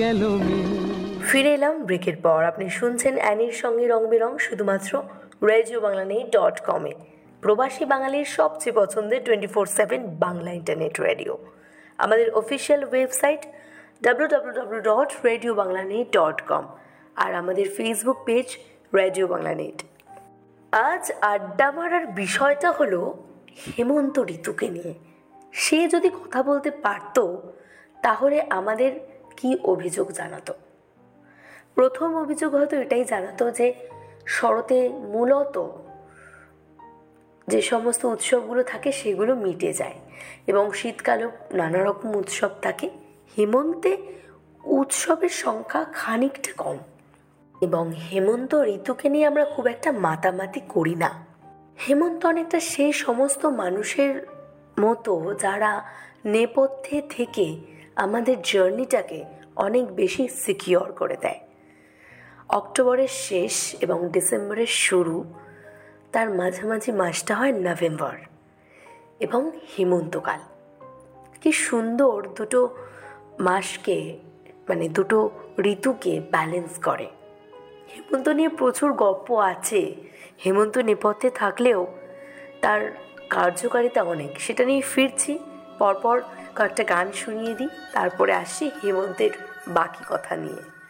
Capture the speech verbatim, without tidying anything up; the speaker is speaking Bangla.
গেল মিল। ফিরে এলাম ব্রেকের পর। আপনি শুনছেন অ্যানির সঙ্গে রং বেরং, শুধুমাত্র রেডিও বাংলা নেই ডট কমে, প্রবাসী বাঙালির সবচেয়ে পছন্দের twenty four seven Bangla internet radio. আমাদের official website W W W dot radio Bangla net dot com আর আমাদের Facebook page radio Bangla net. আজ আড্ডা মারার বিষয়টা হলো হেমন্ত ঋতুকে নিয়ে। সে যদি কথা বলতে পারত তাহলে আমাদের কি অভিযোগ জানাতো? প্রথম অভিযোগ হয়তো এটাই জানাতো যে শরতে মূলত যে সমস্ত উৎসবগুলো থাকে সেগুলো মিটে যায় এবং শীতকালেও নানা রকম উৎসব থাকে। হেমন্তে উৎসবের সংখ্যা খানিকটা কম এবং হেমন্ত ঋতুকে নিয়ে আমরা খুব একটা মাতামাতি করি না। হেমন্ত অনেকটা সেই সমস্ত মানুষের মতো যারা নেপথ্যে থেকে আমাদের জার্নিটাকে অনেক বেশি সিকিওর করে দেয়। অক্টোবরের শেষ এবং ডিসেম্বরের শুরু, তার মাঝামাঝি মাসটা হয় নভেম্বর এবং হেমন্তকাল। কি সুন্দর দুটো মাসকে, মানে দুটো ঋতুকে ব্যালেন্স করে। হেমন্ত নিয়ে প্রচুর গল্প আছে। হেমন্ত নেপথ্যে থাকলেও তার কার্যকারিতা অনেক, সেটা নিয়ে ফিরছি। পরপর কয়েকটা গান শুনিয়ে দিই, তারপরে আসছি হেমন্তের বাকি কথা নিয়ে।